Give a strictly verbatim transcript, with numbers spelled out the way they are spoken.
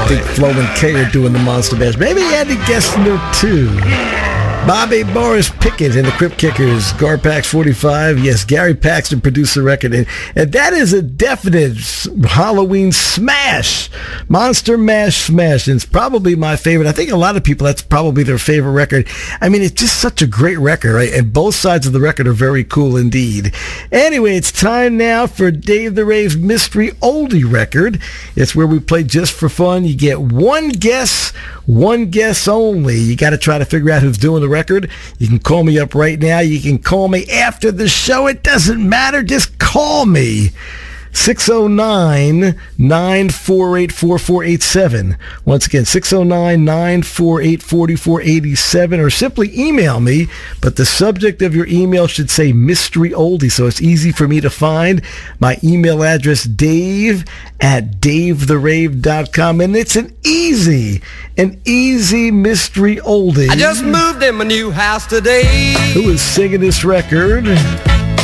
don't think Flo and Kay are doing the Monster Mash. Maybe Andy Gessner too. Bobby Boris Pickett and the Crypt Kickers, Garpax forty-five. Yes, Gary Paxton produced the record. And, and that is a definite Halloween smash. Monster Mash smash. And it's probably my favorite. I think a lot of people, that's probably their favorite record. I mean, it's just such a great record, right? And both sides of the record are very cool indeed. Anyway, it's time now for Dave the Rave's Mystery Oldie record. It's where we play just for fun. You get one guess, one guess only. You got to try to figure out who's doing the record. Record. You can call me up right now. You can call me after the show. It doesn't matter. Just call me. six oh nine, nine four eight, four four eight seven. Once again, six oh nine, nine four eight, four four eight seven, or simply email me, but the subject of your email should say Mystery Oldie, so it's easy for me to find. My email address, dave at dave the rave dot com, and it's an easy, an easy Mystery Oldie. I just moved in my new house today. Who is singing this record?